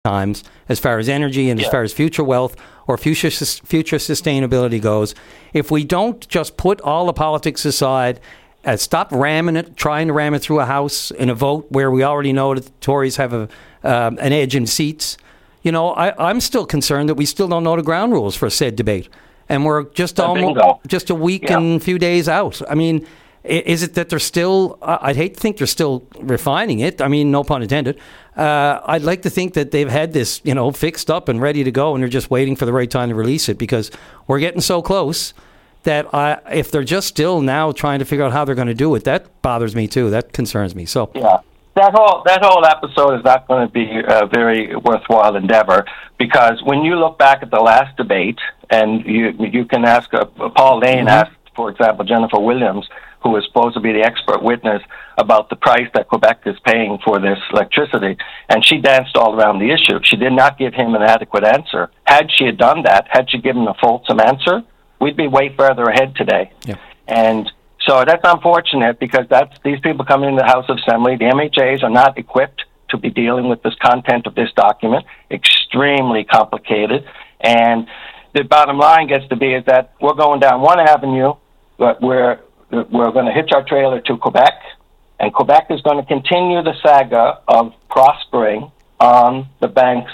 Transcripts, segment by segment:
times as far as energy and as far as future wealth or future sustainability goes. If we don't just put all the politics aside, stop trying to ram it through a House in a vote where we already know that the Tories have an edge in seats, I'm still concerned that we still don't know the ground rules for said debate. And we're just just a week and a few days out. I mean, is it that they're still, I'd hate to think they're still refining it. I mean, no pun intended. I'd like to think that they've had this, fixed up and ready to go, and they're just waiting for the right time to release it, because we're getting so close that if they're just still now trying to figure out how they're going to do it, that bothers me too. That concerns me. So that whole episode is not going to be a very worthwhile endeavor, because when you look back at the last debate, and you can ask Paul Lane asked, for example, Jennifer Williams, who was supposed to be the expert witness about the price that Quebec is paying for this electricity, and she danced all around the issue. She did not give him an adequate answer. Had she done that, had she given a fulsome answer, we'd be way further ahead today. Yeah. And so that's unfortunate, because these people coming into the House of Assembly, the MHAs are not equipped to be dealing with this content of this document, extremely complicated. And the bottom line gets to be is that we're going down one avenue, but we're going to hitch our trailer to Quebec, and Quebec is going to continue the saga of prospering on the banks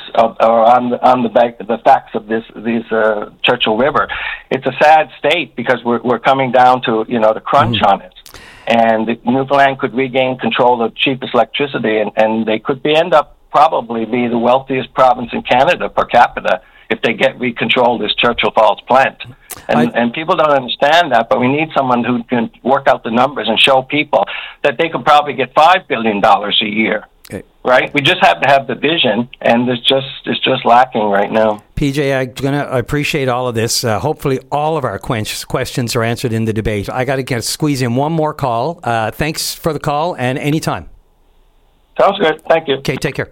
on the facts of this Churchill River. It's a sad state, because we're coming down to the crunch on it, and Newfoundland could regain control of cheapest electricity, and they could end up probably be the wealthiest province in Canada per capita if they control this Churchill Falls plant. And people don't understand that, but we need someone who can work out the numbers and show people that they could probably get $5 billion a year. Okay. Right? We just have to have the vision, and it's just lacking right now. PJ, I appreciate all of this. Hopefully all of our questions are answered in the debate. I got to squeeze in one more call. Thanks for the call, and anytime. Sounds good. Thank you. Okay, take care.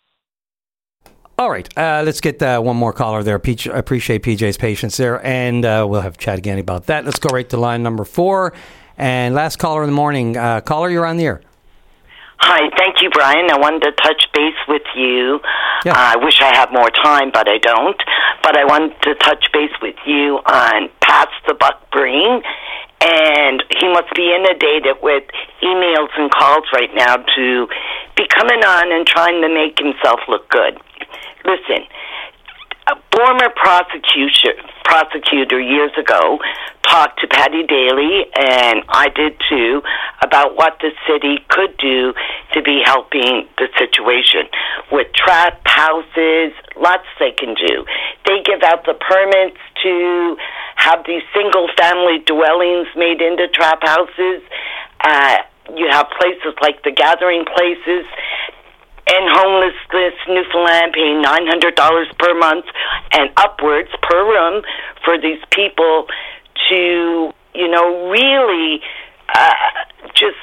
All right, let's get one more caller there. I appreciate PJ's patience there, and we'll have a chat again about that. Let's go right to line number 4, and last caller in the morning. Caller, you're on the air. Hi, thank you, Brian. I wanted to touch base with you. Yeah. I wish I had more time, but I don't. But I wanted to touch base with you on Pass the Buck Breen, and he must be inundated with emails and calls right now to be coming on and trying to make himself look good. Listen, a former prosecutor years ago talked to Patty Daly, and I did too, about what the city could do to be helping the situation. With trap houses, lots they can do. They give out the permits to have these single-family dwellings made into trap houses. You have places like the gathering places, and homelessness, Newfoundland paying $900 per month and upwards per room for these people to, really just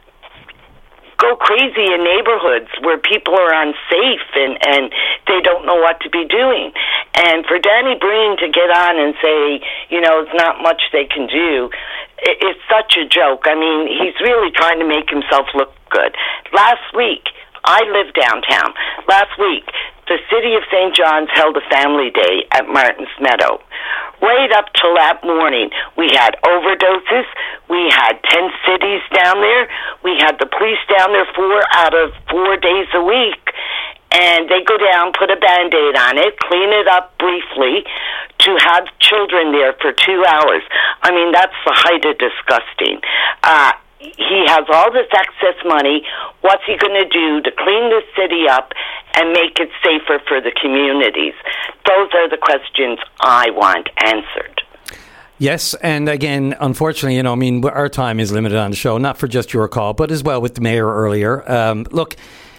go crazy in neighborhoods where people are unsafe and they don't know what to be doing. And for Danny Breen to get on and say, it's not much they can do, it's such a joke. I mean, he's really trying to make himself look good. Last week, I live downtown. Last week, the city of St. John's held a family day at Martins Meadow. Right up till that morning, we had overdoses. We had 10 cities down there. We had the police down there 4 out of 4 days a week. And they go down, put a Band-Aid on it, clean it up briefly, to have children there for 2 hours. I mean, that's the height of disgusting. He has all this excess money. What's he going to do to clean the city up and make it safer for the communities? Those are the questions I want answered. Yes, and again, unfortunately, our time is limited on the show, not for just your call, but as well with the mayor earlier. Look,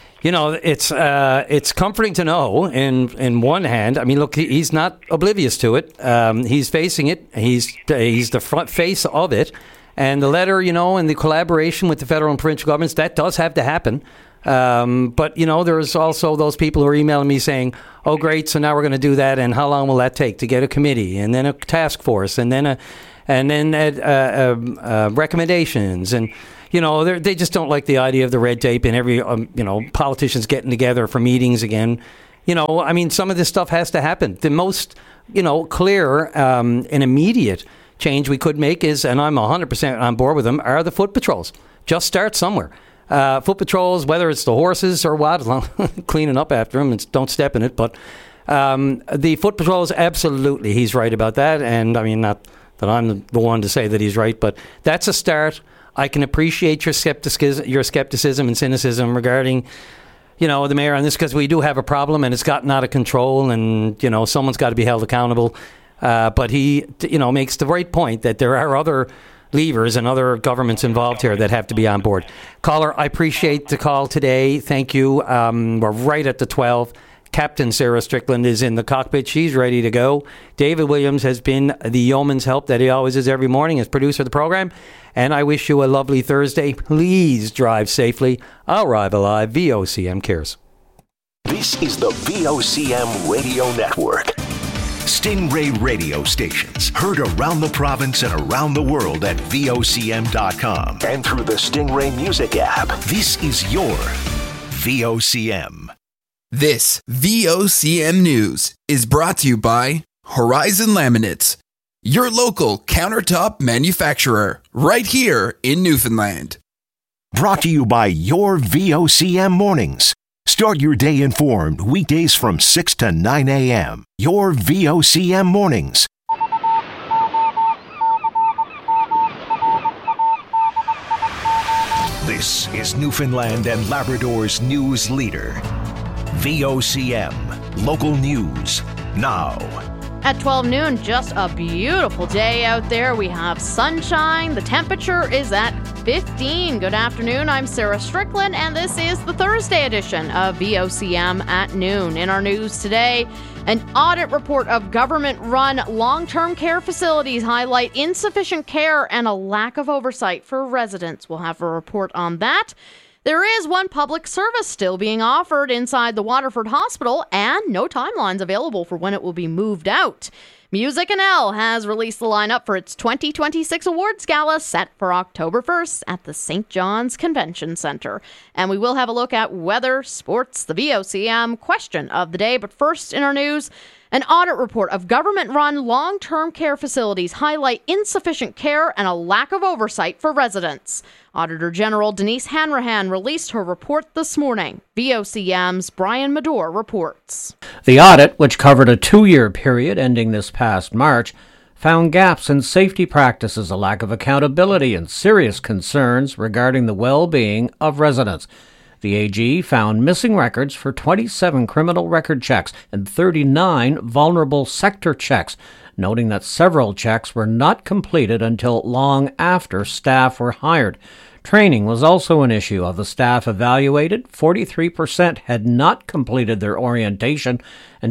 it's comforting to know in one hand. I mean, look, he's not oblivious to it. He's facing it. He's the front face of it. And the letter, and the collaboration with the federal and provincial governments, that does have to happen. But, there's also those people who are emailing me saying, oh, great, so now we're going to do that, and how long will that take to get a committee, and then a task force, and then recommendations. And, they just don't like the idea of the red tape and every, politicians getting together for meetings again. I mean, some of this stuff has to happen. The most, clear and immediate change we could make is, and I'm 100% on board with them, are the foot patrols. Just start somewhere. Foot patrols, whether it's the horses or what, cleaning up after them, and don't step in it. But the foot patrols, absolutely, he's right about that. And I mean, not that I'm the one to say that he's right, but that's a start. I can appreciate your skepticism and cynicism regarding, the mayor on this, because we do have a problem and it's gotten out of control, and someone's got to be held accountable. But he, makes the right point that there are other levers and other governments involved here that have to be on board. Caller, I appreciate the call today. Thank you. We're right at the 12. Captain Sarah Strickland is in the cockpit. She's ready to go. David Williams has been the yeoman's help that he always is every morning as producer of the program. And I wish you a lovely Thursday. Please drive safely. I'll arrive alive. VOCM cares. This is the VOCM Radio Network. Stingray radio stations heard around the province and around the world at VOCM.com and through the Stingray Music app. This is your VOCM. This VOCM News is brought to you by Horizon Laminates, your local countertop manufacturer, right here in Newfoundland. Brought to you by your VOCM Mornings. Start your day informed weekdays from 6 to 9 a.m. Your VOCM Mornings. This is Newfoundland and Labrador's news leader. VOCM, local news, now. At 12 noon, just a beautiful day out there. We have sunshine. The temperature is at 15. Good afternoon. I'm Sarah Strickland, and this is the Thursday edition of VOCM at noon. In our news today, an audit report of government-run long-term care facilities highlight insufficient care and a lack of oversight for residents. We'll have a report on that. There is one public service still being offered inside the Waterford Hospital, and no timelines available for when it will be moved out. Music NL has released the lineup for its 2026 Awards Gala set for October 1st at the St. John's Convention Centre. And we will have a look at weather, sports, the VOCM question of the day. But first in our news, an audit report of government-run long-term care facilities highlight insufficient care and a lack of oversight for residents. Auditor General Denise Hanrahan released her report this morning. VOCM's Brian Medore reports. The audit, which covered a 2-year period ending this past March, found gaps in safety practices, a lack of accountability, and serious concerns regarding the well-being of residents. The AG found missing records for 27 criminal record checks and 39 vulnerable sector checks, noting that several checks were not completed until long after staff were hired. Training was also an issue. Of the staff evaluated, 43% had not completed their orientation and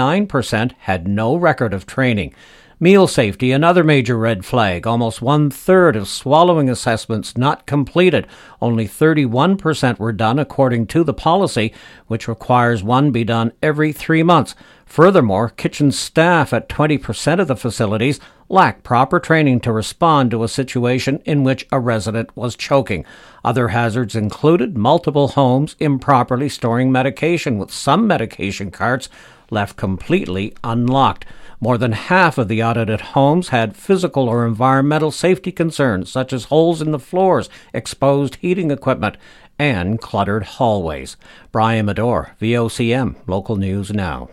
29% had no record of training. Meal safety, another major red flag. Almost 1/3 of swallowing assessments not completed. Only 31% were done according to the policy, which requires one be done every 3 months. Furthermore, kitchen staff at 20% of the facilities lack proper training to respond to a situation in which a resident was choking. Other hazards included multiple homes improperly storing medication, with some medication carts left completely unlocked. More than half of the audited homes had physical or environmental safety concerns, such as holes in the floors, exposed heating equipment, and cluttered hallways. Brian Medore, VOCM, Local News Now.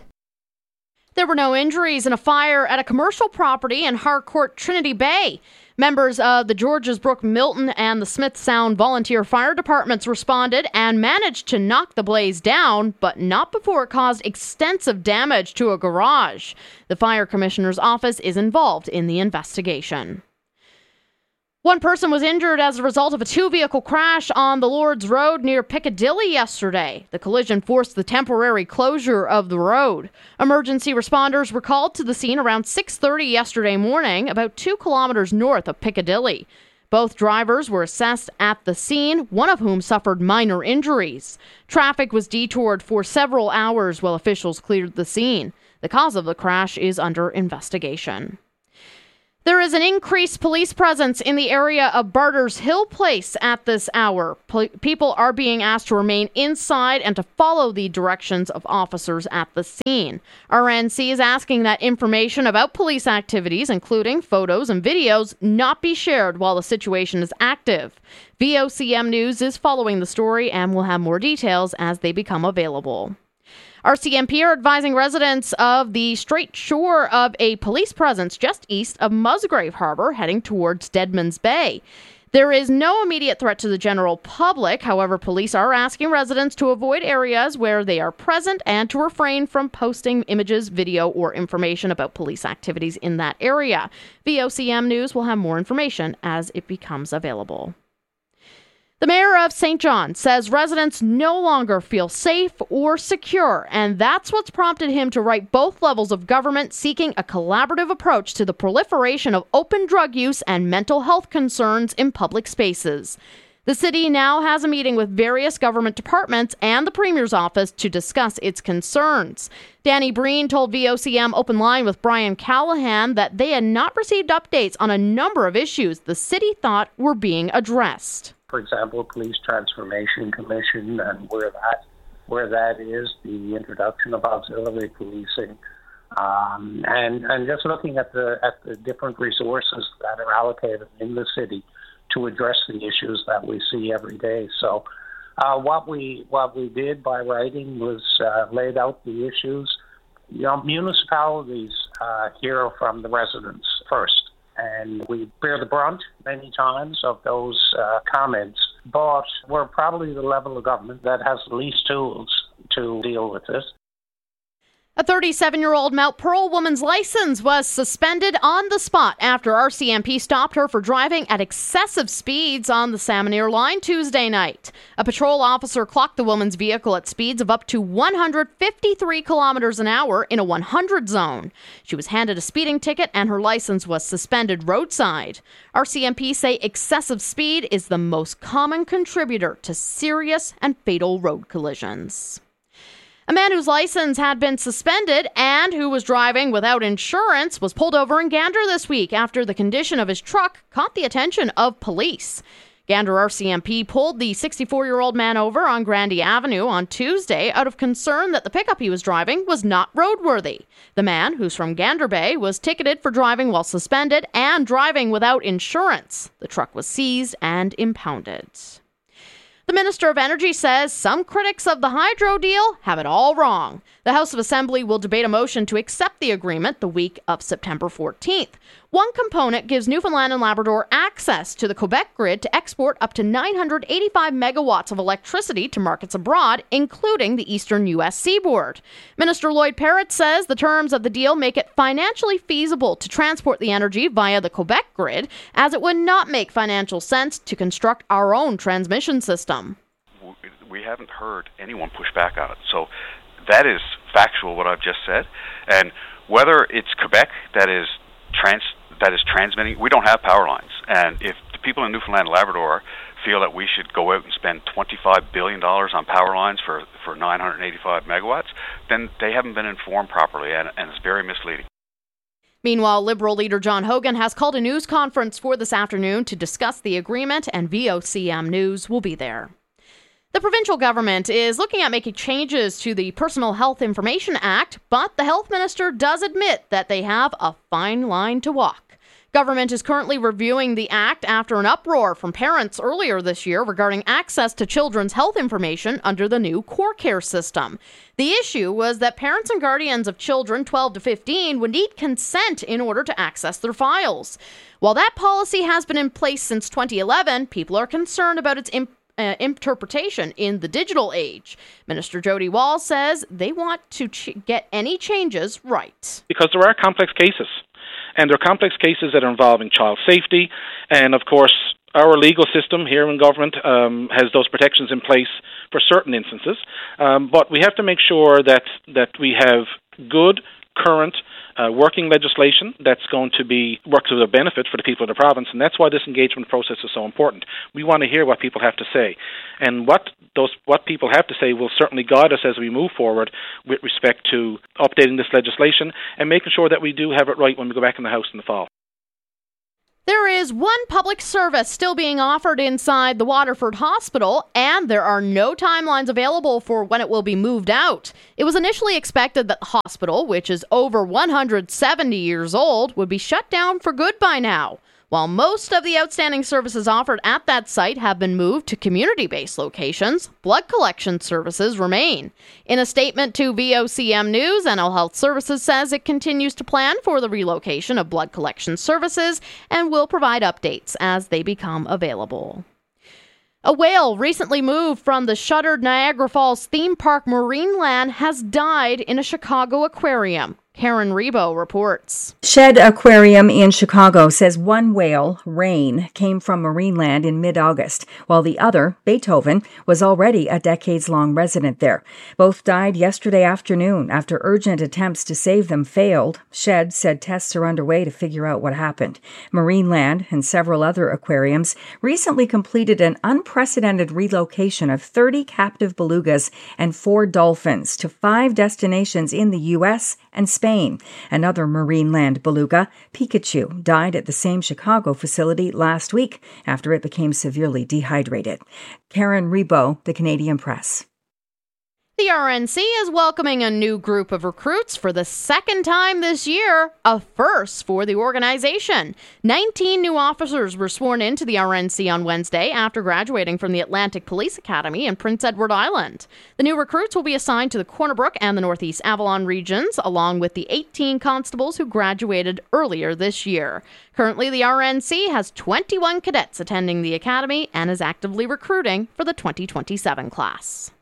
There were no injuries in a fire at a commercial property in Harcourt, Trinity Bay. Members of the Georges Brook, Milton, and the Smith Sound volunteer fire departments responded and managed to knock the blaze down, but not before it caused extensive damage to a garage. The fire commissioner's office is involved in the investigation. One person was injured as a result of a 2-vehicle crash on the Lords Road near Piccadilly yesterday. The collision forced the temporary closure of the road. Emergency responders were called to the scene around 6:30 yesterday morning, about 2 kilometers north of Piccadilly. Both drivers were assessed at the scene, one of whom suffered minor injuries. Traffic was detoured for several hours while officials cleared the scene. The cause of the crash is under investigation. There is an increased police presence in the area of Barter's Hill Place at this hour. People are being asked to remain inside and to follow the directions of officers at the scene. RNC is asking that information about police activities, including photos and videos, not be shared while the situation is active. VOCM News is following the story and will have more details as they become available. RCMP are advising residents of the Strait Shore of a police presence just east of Musgrave Harbour, heading towards Deadman's Bay. There is no immediate threat to the general public. However, police are asking residents to avoid areas where they are present and to refrain from posting images, video, or information about police activities in that area. VOCM News will have more information as it becomes available. The mayor of St. John says residents no longer feel safe or secure, and that's what's prompted him to write both levels of government seeking a collaborative approach to the proliferation of open drug use and mental health concerns in public spaces. The city now has a meeting with various government departments and the Premier's office to discuss its concerns. Danny Breen told VOCM Open Line with Brian Callahan that they had not received updates on a number of issues the city thought were being addressed. For example, Police Transformation Commission and where that is, the introduction of auxiliary policing, and just looking at the different resources that are allocated in the city to address the issues that we see every day. So, what we did by writing was laid out the issues. Municipalities hear from the residents first. And we bear the brunt many times of those comments, but we're probably the level of government that has the least tools to deal with this. A 37-year-old Mount Pearl woman's license was suspended on the spot after RCMP stopped her for driving at excessive speeds on the Salmoneer line Tuesday night. A patrol officer clocked the woman's vehicle at speeds of up to 153 kilometers an hour in a 100 zone. She was handed a speeding ticket and her license was suspended roadside. RCMP say excessive speed is the most common contributor to serious and fatal road collisions. A man whose license had been suspended and who was driving without insurance was pulled over in Gander this week after the condition of his truck caught the attention of police. Gander RCMP pulled the 64-year-old man over on Grandy Avenue on Tuesday out of concern that the pickup he was driving was not roadworthy. The man, who's from Gander Bay, was ticketed for driving while suspended and driving without insurance. The truck was seized and impounded. The Minister of Energy says some critics of the hydro deal have it all wrong. The House of Assembly will debate a motion to accept the agreement the week of September 14th. One component gives Newfoundland and Labrador access to the Quebec grid to export up to 985 megawatts of electricity to markets abroad, including the eastern U.S. seaboard. Minister Lloyd Parrott says the terms of the deal make it financially feasible to transport the energy via the Quebec grid, as it would not make financial sense to construct our own transmission system. We haven't heard anyone push back on it. So that is factual, what I've just said. And whether it's Quebec that is transmitting, we don't have power lines. And if the people in Newfoundland and Labrador feel that we should go out and spend $25 billion on power lines for 985 megawatts, then they haven't been informed properly, and it's very misleading. Meanwhile, Liberal leader John Hogan has called a news conference for this afternoon to discuss the agreement, and VOCM News will be there. The provincial government is looking at making changes to the Personal Health Information Act, but the health minister does admit that they have a fine line to walk. Government is currently reviewing the act after an uproar from parents earlier this year regarding access to children's health information under the new Core Care system. The issue was that parents and guardians of children 12 to 15 would need consent in order to access their files. While that policy has been in place since 2011, people are concerned about its interpretation in the digital age. Minister Jody Wall says they want to get any changes right. Because there are complex cases, and there are complex cases that are involving child safety, and of course our legal system here in government has those protections in place for certain instances, but we have to make sure that we have good, current, working legislation that's going to work to the benefit for the people of the province, and that's why this engagement process is so important. We want to hear what people have to say, and what people have to say will certainly guide us as we move forward with respect to updating this legislation and making sure that we do have it right when we go back in the House in the fall. There is one public service still being offered inside the Waterford Hospital, and there are no timelines available for when it will be moved out. It was initially expected that the hospital, which is over 170 years old, would be shut down for good by now. While most of the outstanding services offered at that site have been moved to community-based locations, blood collection services remain. In a statement to VOCM News, NL Health Services says it continues to plan for the relocation of blood collection services and will provide updates as they become available. A whale recently moved from the shuttered Niagara Falls theme park Marineland has died in a Chicago aquarium. Karen Rebo reports. Shed Aquarium in Chicago says one whale, Rain, came from Marineland in mid-August, while the other, Beethoven, was already a decades-long resident there. Both died yesterday afternoon after urgent attempts to save them failed. Shed said tests are underway to figure out what happened. Marineland and several other aquariums recently completed an unprecedented relocation of 30 captive belugas and 4 dolphins to 5 destinations in the U.S. and Spain. Another Marineland beluga, Pikachu, died at the same Chicago facility last week after it became severely dehydrated. Karen Rebo, The Canadian Press. The RNC is welcoming a new group of recruits for the second time this year, a first for the organization. 19 new officers were sworn into the RNC on Wednesday after graduating from the Atlantic Police Academy in Prince Edward Island. The new recruits will be assigned to the Corner Brook and the Northeast Avalon regions, along with the 18 constables who graduated earlier this year. Currently, the RNC has 21 cadets attending the academy and is actively recruiting for the 2027 class.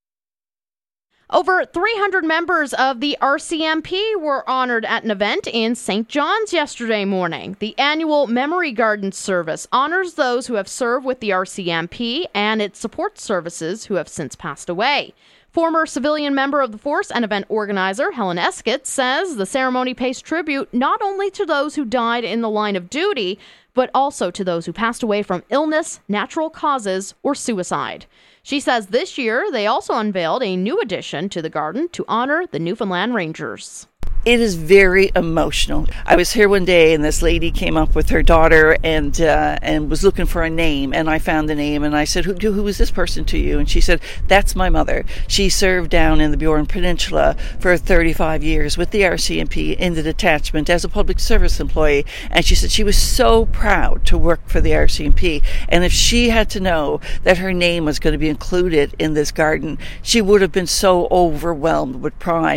Over 300 members of the RCMP were honored at an event in St. John's yesterday morning. The annual Memory Garden service honors those who have served with the RCMP and its support services who have since passed away. Former civilian member of the force and event organizer Helen Eskett says the ceremony pays tribute not only to those who died in the line of duty, but also to those who passed away from illness, natural causes, or suicide. She says this year they also unveiled a new addition to the garden to honor the Newfoundland Rangers. It is very emotional. I was here one day and this lady came up with her daughter and was looking for a name, and I found the name and I said, who is this person to you? And she said, that's my mother. She served down in the Burin Peninsula for 35 years with the RCMP in the detachment as a public service employee, and she said she was so proud to work for the RCMP, and if she had to know that her name was going to be included in this garden, she would have been so overwhelmed with pride.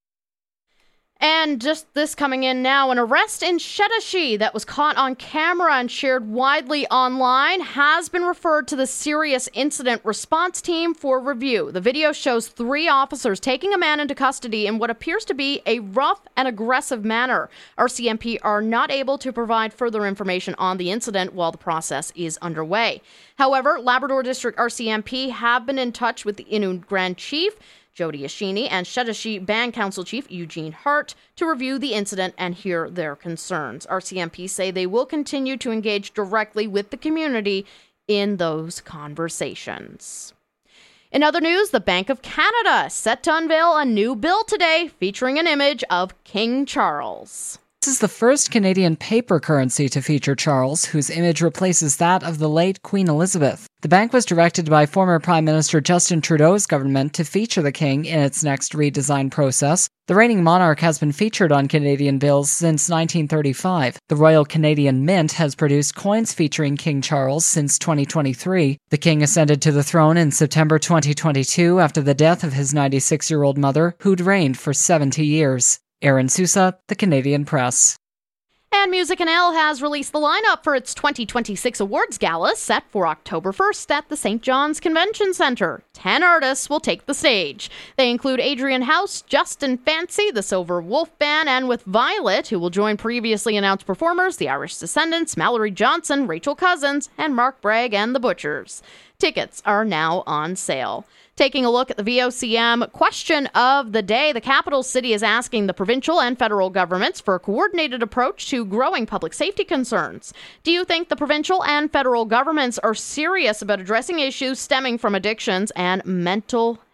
And just this coming in now, an arrest in Shetashi that was caught on camera and shared widely online has been referred to the Serious Incident Response Team for review. The video shows 3 officers taking a man into custody in what appears to be a rough and aggressive manner. RCMP are not able to provide further information on the incident while the process is underway. However, Labrador District RCMP have been in touch with the Innu Grand Chief, Jody Ashini, and Shetashi Band Council Chief Eugene Hart to review the incident and hear their concerns. RCMP say they will continue to engage directly with the community in those conversations. In other news, the Bank of Canada is set to unveil a new bill today featuring an image of King Charles. This is the first Canadian paper currency to feature Charles, whose image replaces that of the late Queen Elizabeth. The bank was directed by former Prime Minister Justin Trudeau's government to feature the king in its next redesign process. The reigning monarch has been featured on Canadian bills since 1935. The Royal Canadian Mint has produced coins featuring King Charles since 2023. The king ascended to the throne in September 2022 after the death of his 96-year-old mother, who'd reigned for 70 years. Aaron Sousa, The Canadian Press. And Music NL has released the lineup for its 2026 Awards Gala set for October 1st at the St. John's Convention Centre. 10 artists will take the stage. They include Adrian House, Justin Fancy, the Silver Wolf Band, and with Violet, who will join previously announced performers, the Irish Descendants, Mallory Johnson, Rachel Cousins, and Mark Bragg and the Butchers. Tickets are now on sale. Taking a look at the VOCM question of the day, the capital city is asking the provincial and federal governments for a coordinated approach to growing public safety concerns. Do you think the provincial and federal governments are serious about addressing issues stemming from addictions and mental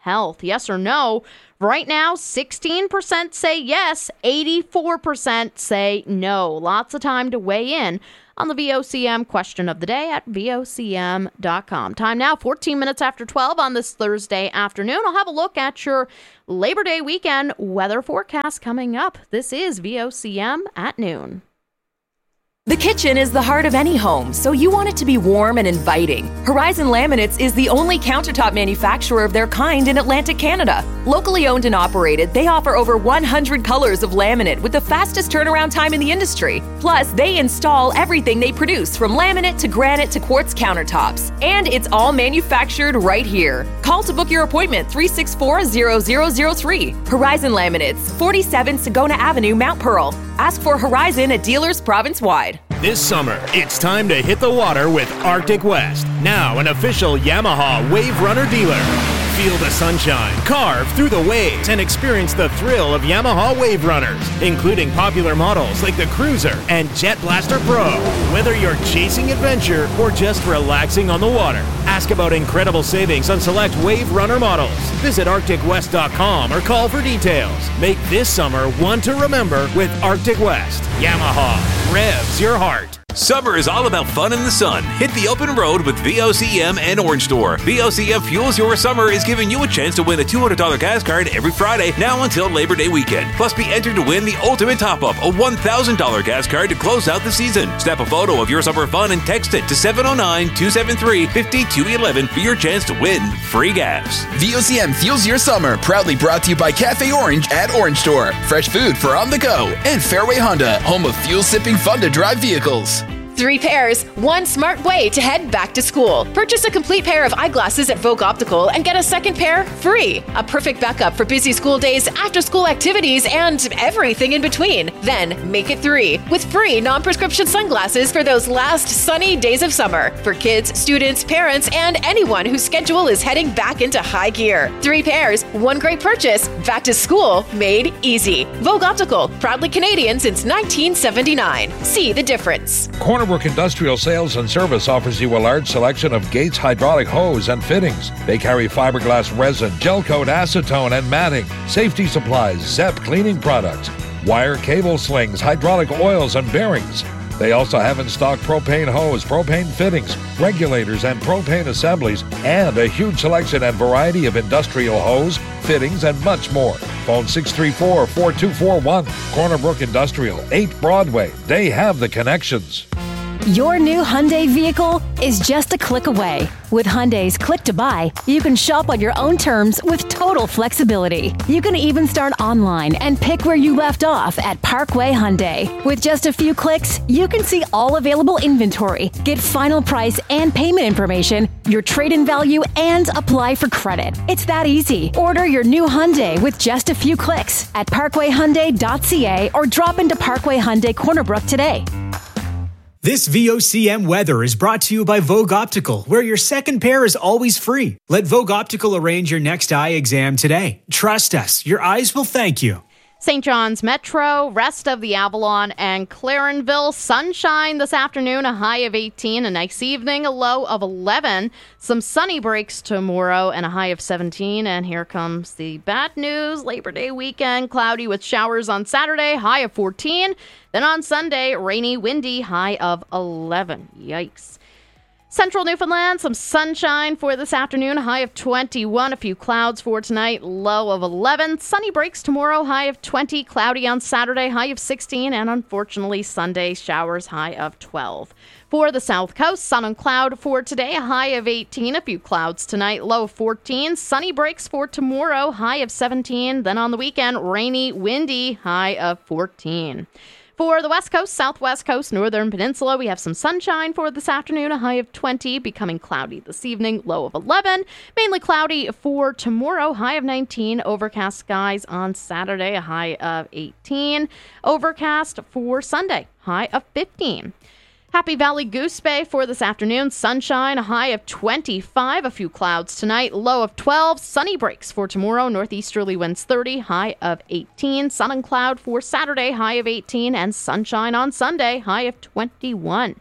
health. Yes or no? Right now, 16% say yes, 84% say no. Lots of time to weigh in on the VOCM question of the day at VOCM.com. Time now, 14 minutes after 12 on this Thursday afternoon. I'll have a look at your Labor Day weekend weather forecast coming up. This is VOCM at noon. The kitchen is the heart of any home, so you want it to be warm and inviting. Horizon Laminates is the only countertop manufacturer of their kind in Atlantic Canada. Locally owned and operated, they offer over 100 colors of laminate with the fastest turnaround time in the industry. Plus, they install everything they produce, from laminate to granite to quartz countertops. And it's all manufactured right here. Call to book your appointment, 364-0003. Horizon Laminates, 47 Sagona Avenue, Mount Pearl. Ask for Horizon at dealers province-wide. This summer, it's time to hit the water with Arctic West, now an official Yamaha Wave Runner dealer. Feel the sunshine, carve through the waves, and experience the thrill of Yamaha Wave Runners, including popular models like the Cruiser and Jet Blaster Pro. Whether you're chasing adventure or just relaxing on the water, ask about incredible savings on select Wave Runner models. Visit ArcticWest.com or call for details. Make this summer one to remember with Arctic West. Yamaha revs your heart. Summer is all about fun in the sun. Hit the open road with VOCM and Orange Store. VOCM Fuels Your Summer is giving you a chance to win a $200 gas card every Friday now until Labor Day weekend. Plus, be entered to win the ultimate top-up, a $1,000 gas card to close out the season. Snap a photo of your summer fun and text it to 709-273-5211 for your chance to win free gas. VOCM Fuels Your Summer, proudly brought to you by Cafe Orange at Orange Store. Fresh food for on the go. And Fairway Honda, home of fuel-sipping, fun-to-drive vehicles. 3 pairs, 1 smart way to head back to school. Purchase a complete pair of eyeglasses at Vogue Optical and get a second pair free. A perfect backup for busy school days, after-school activities, and everything in between. Then make it 3 with free non-prescription sunglasses for those last sunny days of summer for kids, students, parents, and anyone whose schedule is heading back into high gear. 3 pairs, 1 great purchase. Back to school made easy. Vogue Optical, proudly Canadian since 1979. See the difference. Cornerbrook Industrial Sales and Service offers you a large selection of Gates hydraulic hose and fittings. They carry fiberglass resin, gel coat, acetone, and matting, safety supplies, ZEP cleaning products, wire cable slings, hydraulic oils, and bearings. They also have in stock propane hose, propane fittings, regulators, and propane assemblies, and a huge selection and variety of industrial hose, fittings, and much more. Phone 634-4241. Cornerbrook Industrial, 8 Broadway. They have the connections. Your new Hyundai vehicle is just a click away. With Hyundai's Click to Buy, you can shop on your own terms with total flexibility. You can even start online and pick where you left off at Parkway Hyundai. With just a few clicks, you can see all available inventory, get final price and payment information, your trade-in value, and apply for credit. It's that easy. Order your new Hyundai with just a few clicks at parkwayhyundai.ca or drop into Parkway Hyundai Cornerbrook today. This VOCM weather is brought to you by Vogue Optical, where your second pair is always free. Let Vogue Optical arrange your next eye exam today. Trust us, your eyes will thank you. St. John's Metro, rest of the Avalon, and Clarenville. Sunshine this afternoon, a high of 18. A nice evening, a low of 11. Some sunny breaks tomorrow and a high of 17. And here comes the bad news. Labor Day weekend, cloudy with showers on Saturday, high of 14. Then on Sunday, rainy, windy, high of 11. Yikes. Central Newfoundland, some sunshine for this afternoon, high of 21. A few clouds for tonight, low of 11. Sunny breaks tomorrow, high of 20. Cloudy on Saturday, high of 16. And unfortunately, Sunday, showers, high of 12. For the South Coast, sun and cloud for today, a high of 18. A few clouds tonight, low of 14. Sunny breaks for tomorrow, high of 17. Then on the weekend, rainy, windy, high of 14. For the West Coast, Southwest Coast, Northern Peninsula, we have some sunshine for this afternoon, a high of 20, becoming cloudy this evening, low of 11. Mainly cloudy for tomorrow, high of 19. Overcast skies on Saturday, a high of 18. Overcast for Sunday, high of 15. Happy Valley Goose Bay for this afternoon. Sunshine, a high of 25. A few clouds tonight, low of 12. Sunny breaks for tomorrow. Northeasterly winds 30, high of 18. Sun and cloud for Saturday, high of 18. And sunshine on Sunday, high of 21.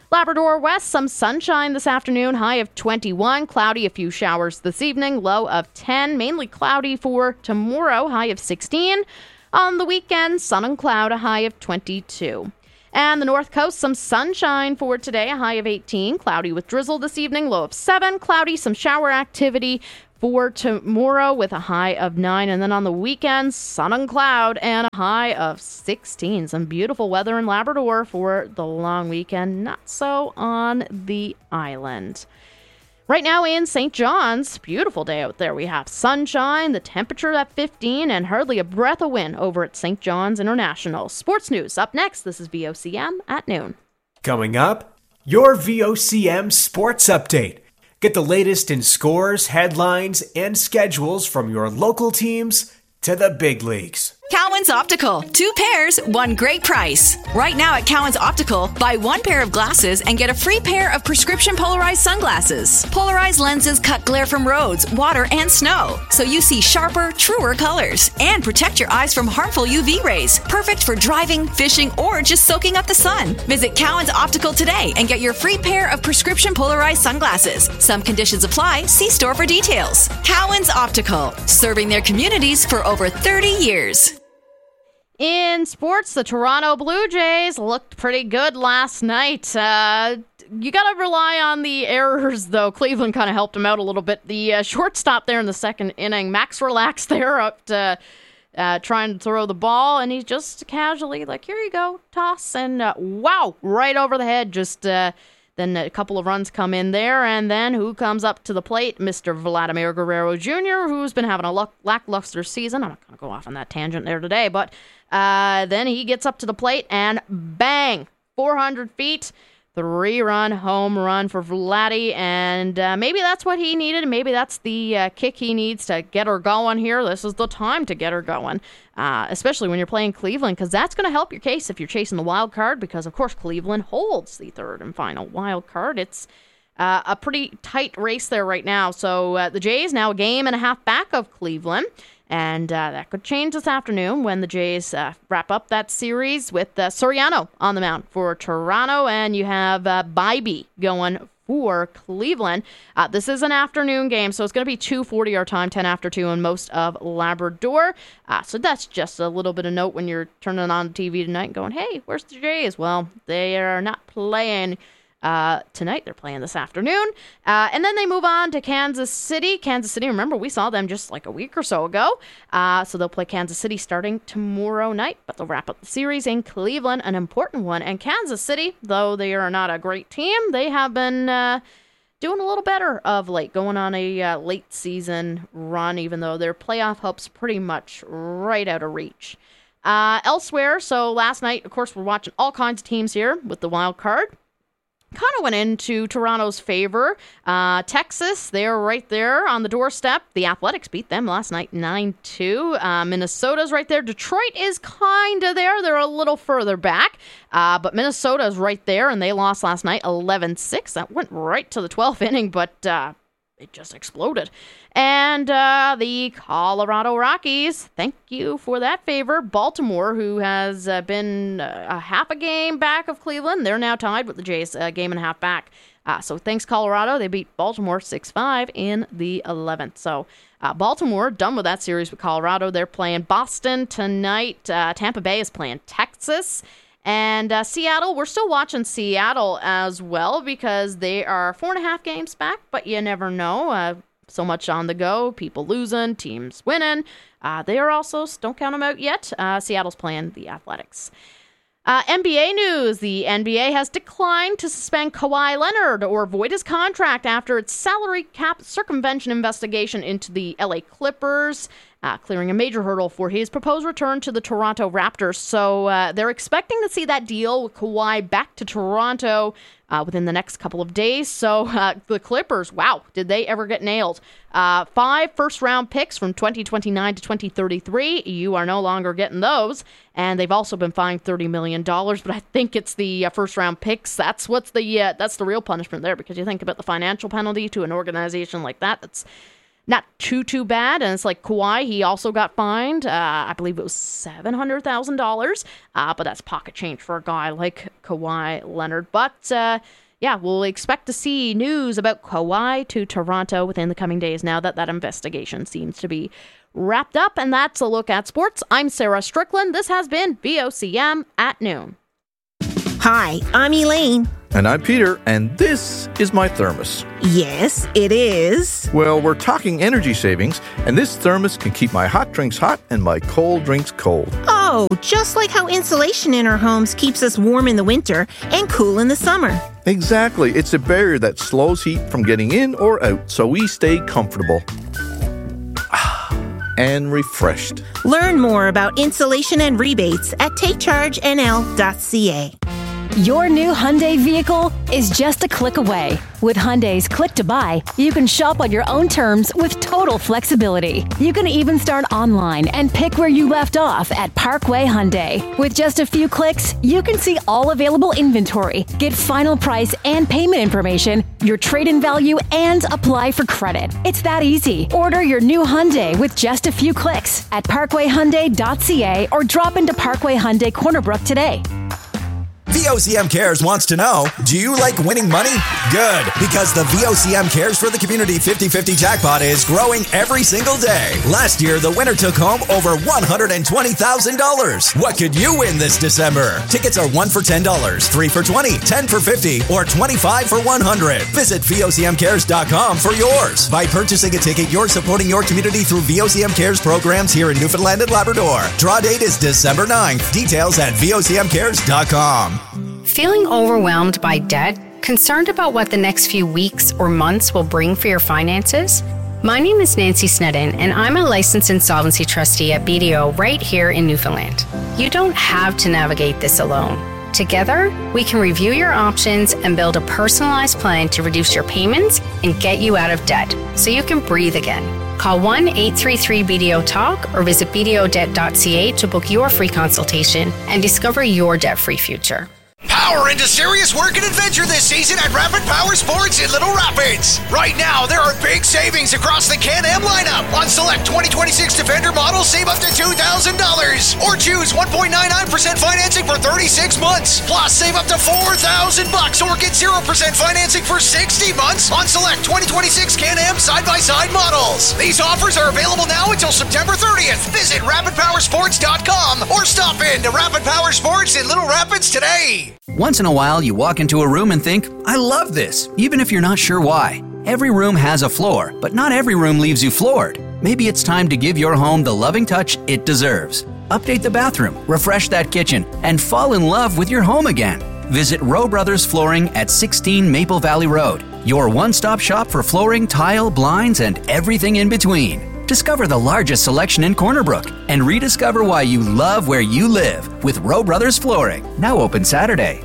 Labrador West, some sunshine this afternoon, high of 21. Cloudy, a few showers this evening, low of 10. Mainly cloudy for tomorrow, high of 16. On the weekend, sun and cloud, a high of 22. And the North Coast, some sunshine for today, a high of 18. Cloudy with drizzle this evening, low of 7. Cloudy, some shower activity for tomorrow with a high of 9. And then on the weekend, sun and cloud and a high of 16. Some beautiful weather in Labrador for the long weekend. Not so on the island. Right now in St. John's, beautiful day out there. We have sunshine, the temperature at 15, and hardly a breath of wind over at St. John's International. Sports news up next. This is VOCM at noon. Coming up, your VOCM Sports Update. Get the latest in scores, headlines, and schedules from your local teams to the big leagues. Cowan's Optical. 2 pairs, 1 great price. Right now at Cowan's Optical, buy 1 pair of glasses and get a free pair of prescription polarized sunglasses. Polarized lenses cut glare from roads, water, and snow, so you see sharper, truer colors. And protect your eyes from harmful UV rays. Perfect for driving, fishing, or just soaking up the sun. Visit Cowan's Optical today and get your free pair of prescription polarized sunglasses. Some conditions apply. See store for details. Cowan's Optical. Serving their communities for over 30 years. In sports, the Toronto Blue Jays looked pretty good last night. You got to rely on the errors, though. Cleveland kind of helped him out a little bit. The shortstop there in the second inning, Max Relax there up to, trying to throw the ball, and he's just casually like, here you go, toss, and wow, right over the head. Just then a couple of runs come in there, and then who comes up to the plate? Mr. Vladimir Guerrero Jr., who's been having a lackluster season. I'm not going to go off on that tangent there today, but then he gets up to the plate, and bang, 400 feet, 3-run home run for Vladdy, and maybe that's what he needed. Maybe that's the kick he needs to get her going here. This is the time to get her going, especially when you're playing Cleveland, because that's going to help your case if you're chasing the wild card, because, of course, Cleveland holds the third and final wild card. It's a pretty tight race there right now. So the Jays now a game and a half back of Cleveland. And that could change this afternoon when the Jays wrap up that series with Soriano on the mound for Toronto. And you have Bybee going for Cleveland. This is an afternoon game, so it's going to be 2:40 our time, 10 after 2 in most of Labrador. So that's just a little bit of note when you're turning on the TV tonight and going, hey, where's the Jays? Well, they are not playing tonight. They're playing this afternoon. And then they move on to Kansas City. Kansas City, remember, we saw them just like a week or so ago. So they'll play Kansas City starting tomorrow night, but they'll wrap up the series in Cleveland, an important one. And Kansas City, though they are not a great team, they have been doing a little better of late, going on a late season run, even though their playoff hopes pretty much right out of reach. Elsewhere, so last night, of course, we're watching all kinds of teams here with the wild card. Kind of went into Toronto's favor. Texas, they're right there on the doorstep. The Athletics beat them last night 9-2. Minnesota's right there. Detroit is kind of there. They're a little further back. But Minnesota's right there, and they lost last night 11-6. That went right to the 12th inning, but it just exploded. And the Colorado Rockies, thank you for that favor. Baltimore, who has been a half a game back of Cleveland, they're now tied with the Jays, a game and a half back. So thanks, Colorado. They beat Baltimore 6-5 in the 11th. So Baltimore, done with that series with Colorado. They're playing Boston tonight. Tampa Bay is playing Texas. And Seattle, we're still watching Seattle as well because they are 4.5 games back, but you never know. So much on the go, people losing, teams winning. They are also, don't count them out yet. Seattle's playing the Athletics. NBA news. The NBA has declined to suspend Kawhi Leonard or void his contract after its salary cap circumvention investigation into the LA Clippers, clearing a major hurdle for his proposed return to the Toronto Raptors. So they're expecting to see that deal with Kawhi back to Toronto within the next couple of days. So the Clippers, wow, did they ever get nailed? 5 first-round picks from 2029 to 2033. You are no longer getting those. And they've also been fined $30 million, but I think it's the first-round picks. That's the real punishment there, because you think about the financial penalty to an organization like that. That's not too bad. And it's like Kawhi, he also got fined. I believe it was $700,000. But that's pocket change for a guy like Kawhi Leonard. But yeah, we'll expect to see news about Kawhi to Toronto within the coming days now that investigation seems to be wrapped up. And that's a look at sports. I'm Sarah Strickland. This has been VOCM at noon. Hi, I'm Elaine. And I'm Peter, and this is my thermos. Yes, it is. Well, we're talking energy savings, and this thermos can keep my hot drinks hot and my cold drinks cold. Oh, just like how insulation in our homes keeps us warm in the winter and cool in the summer. Exactly. It's a barrier that slows heat from getting in or out, so we stay comfortable and refreshed. Learn more about insulation and rebates at takechargenl.ca. Your new Hyundai vehicle is just a click away. With Hyundai's Click to Buy, you can shop on your own terms with total flexibility. You can even start online and pick where you left off at Parkway Hyundai. With just a few clicks, you can see all available inventory, get final price and payment information, your trade-in value, and apply for credit. It's that easy. Order your new Hyundai with just a few clicks at parkwayhyundai.ca or drop into Parkway Hyundai Corner Brook today. VOCM Cares wants to know, do you like winning money? Good, because the VOCM Cares for the Community 50-50 jackpot is growing every single day. Last year, the winner took home over $120,000. What could you win this December? Tickets are 1 for $10, 3 for $20, 10 for $50, or 25 for $100. Visit VOCMCares.com for yours. By purchasing a ticket, you're supporting your community through VOCM Cares programs here in Newfoundland and Labrador. Draw date is December 9th. Details at VOCMCares.com. Feeling overwhelmed by debt? Concerned about what the next few weeks or months will bring for your finances? My name is Nancy Snedden, and I'm a licensed insolvency trustee at BDO right here in Newfoundland. You don't have to navigate this alone. Together, we can review your options and build a personalized plan to reduce your payments and get you out of debt so you can breathe again. Call 1-833-BDO-TALK or visit bdodebt.ca to book your free consultation and discover your debt-free future. Power into serious work and adventure this season at Rapid Power Sports in Little Rapids. Right now, there are big savings across the Can-Am lineup. On select 2026 Defender models, save up to $2,000. Or choose 1.99% financing for 36 months. Plus, save up to $4,000 or get 0% financing for 60 months on select 2026 Can-Am side-by-side models. These offers are available now until September 30th. Visit RapidPowerSports.com or stop in to Rapid Power Sports in Little Rapids today. Once in a while, you walk into a room and think, I love this, even if you're not sure why. Every room has a floor, but not every room leaves you floored. Maybe it's time to give your home the loving touch it deserves. Update the bathroom, refresh that kitchen, and fall in love with your home again. Visit Rowe Brothers Flooring at 16 Maple Valley Road, your one-stop shop for flooring, tile, blinds, and everything in between. Discover the largest selection in Corner Brook and rediscover why you love where you live with Rowe Brothers Flooring. Now open Saturday.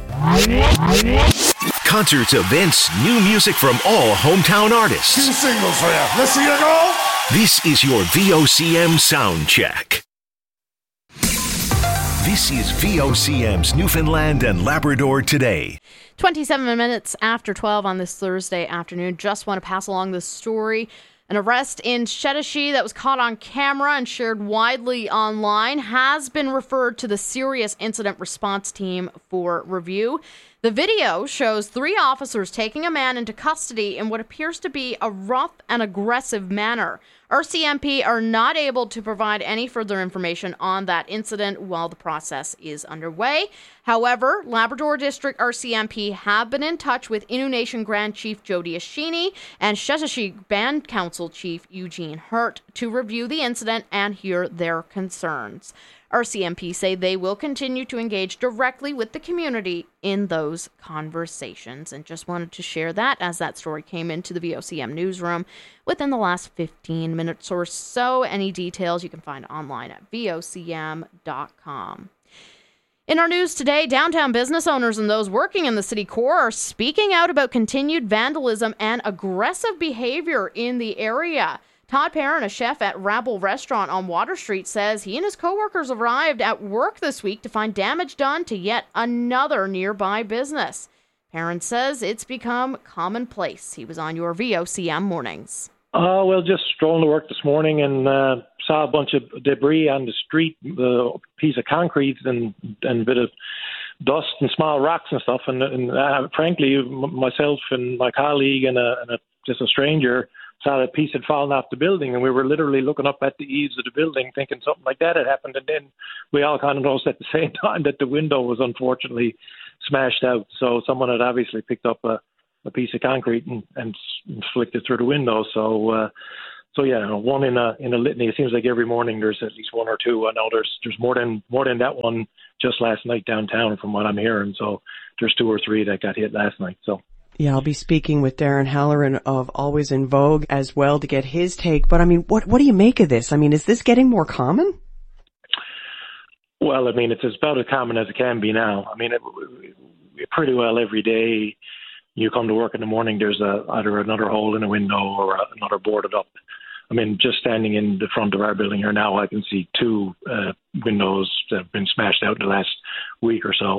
Concerts, events, new music from all hometown artists. 2 singles for you. Let's see you go. This is your VOCM sound check. This is VOCM's Newfoundland and Labrador Today. 27 minutes after 12 on this Thursday afternoon. Just want to pass along this story. An arrest in Shetashi that was caught on camera and shared widely online has been referred to the Serious Incident Response Team for review. The video shows 3 officers taking a man into custody in what appears to be a rough and aggressive manner. RCMP are not able to provide any further information on that incident while the process is underway. However, Labrador District RCMP have been in touch with Innu Nation Grand Chief Jody Ashini and Shetashi Band Council Chief Eugene Hurt to review the incident and hear their concerns. RCMP say they will continue to engage directly with the community in those conversations. And just wanted to share that as that story came into the VOCM newsroom within the last 15 minutes or so. Any details you can find online at vocm.com. In our news today, downtown business owners and those working in the city core are speaking out about continued vandalism and aggressive behavior in the area. Todd Perrin, a chef at Rabble Restaurant on Water Street, says he and his coworkers arrived at work this week to find damage done to yet another nearby business. Perrin says it's become commonplace. He was on your VOCM mornings. Well, just strolling to work this morning and saw a bunch of debris on the street, a piece of concrete and a bit of dust and small rocks and stuff. And frankly, myself and my colleague and just a stranger saw that piece had fallen off the building, and we were literally looking up at the eaves of the building thinking something like that had happened. And then we all kind of noticed at the same time that the window was unfortunately smashed out. So someone had obviously picked up a piece of concrete and flicked it through the window. So yeah, one in a litany. It seems like every morning there's at least one or two. I know there's more than that one just last night downtown from what I'm hearing. So there's 2 or 3 that got hit last night. So. Yeah, I'll be speaking with Darren Halloran of Always in Vogue as well to get his take. But I mean, what do you make of this? I mean, is this getting more common? Well, I mean, it's about as common as it can be now. I mean, pretty well every day you come to work in the morning, there's either another hole in a window or another boarded up. I mean, just standing in the front of our building here now, I can see 2 windows that have been smashed out in the last week or so.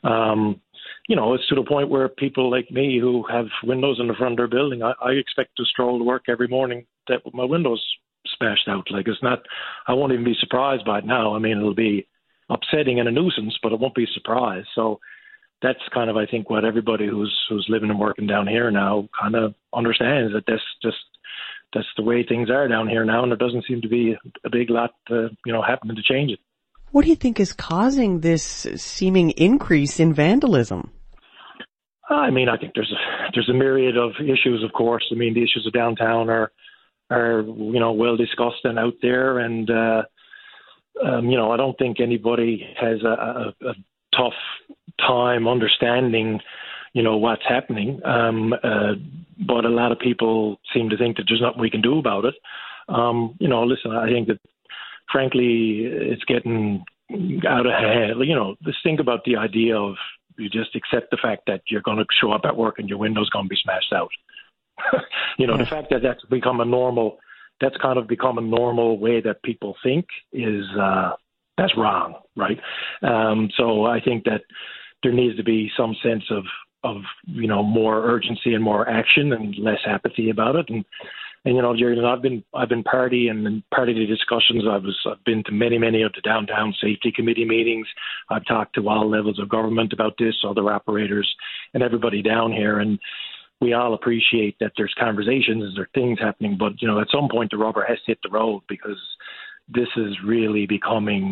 It's to the point where people like me who have windows in the front of their building, I expect to stroll to work every morning that my windows smashed out. Like, it's not, I won't even be surprised by it now. I mean, it'll be upsetting and a nuisance, but it won't be a surprise. So that's kind of, I think, what everybody who's living and working down here now kind of understands, that that's the way things are down here now, and there doesn't seem to be a big lot, happening to change it. What do you think is causing this seeming increase in vandalism? I mean, I think there's a myriad of issues, of course. I mean, the issues of downtown are well discussed and out there, and I don't think anybody has a tough time understanding, what's happening. But a lot of people seem to think that there's nothing we can do about it. Listen, I think that, frankly, it's getting out of hand. Just think about the idea of you just accept the fact that you're going to show up at work and your window's going to be smashed out. The fact that that's become a normal way that people think is that's wrong, right? So I think that there needs to be some sense of more urgency and more action and less apathy about it. And Jerry, I've been party of the discussions. I've been to many of the downtown safety committee meetings. I've talked to all levels of government about this, other operators, and everybody down here. And we all appreciate that there's conversations and there are things happening. But at some point the rubber has to hit the road, because this is really becoming.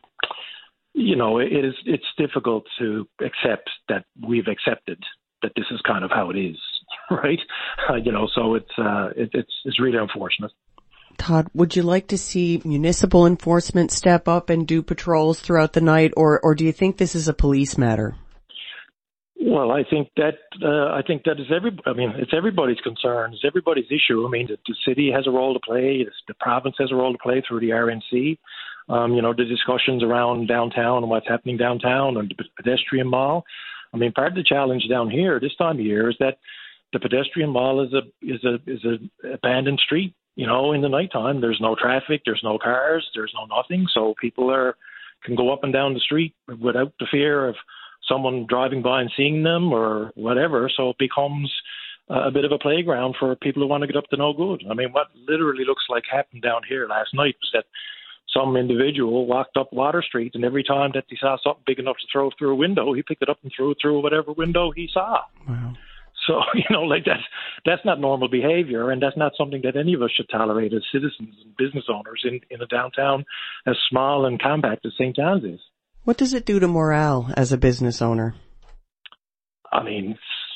It's difficult to accept that we've accepted that this is kind of how it is. Right. So it's really unfortunate. Todd, would you like to see municipal enforcement step up and do patrols throughout the night, or do you think this is a police matter? Well, I think that is it's everybody's concern. It's everybody's issue. I mean, the city has a role to play. The province has a role to play through the RNC. The discussions around downtown and what's happening downtown and the pedestrian mall. I mean, part of the challenge down here this time of year is that the pedestrian mall is a abandoned street. In the nighttime, there's no traffic, there's no cars, there's no nothing. So people can go up and down the street without the fear of someone driving by and seeing them or whatever. So it becomes a bit of a playground for people who want to get up to no good. I mean, what literally looks like happened down here last night was that some individual walked up Water Street, and every time that he saw something big enough to throw through a window, he picked it up and threw it through whatever window he saw. Wow. So, that's not normal behavior, and that's not something that any of us should tolerate as citizens and business owners in a downtown as small and compact as St. John's is. What does it do to morale as a business owner? I mean,